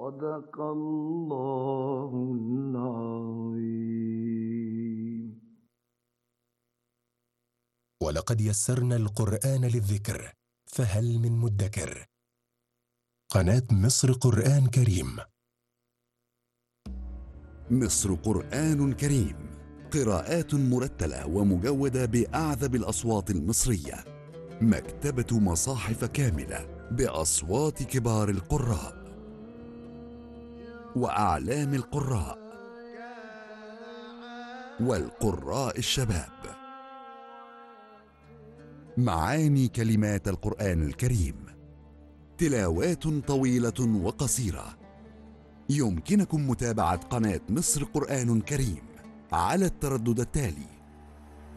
صدق الله العظيم. ولقد يسرنا القرآن للذكر فهل من مدكر. قناة مصر قرآن كريم. مصر قرآن كريم، قراءات مرتلة ومجودة بأعذب الأصوات المصرية. مكتبة مصاحف كاملة بأصوات كبار القراء وأعلام القراء والقراء الشباب. معاني كلمات القرآن الكريم، تلاوات طويلة وقصيرة. يمكنكم متابعة قناة مصر قرآن كريم على التردد التالي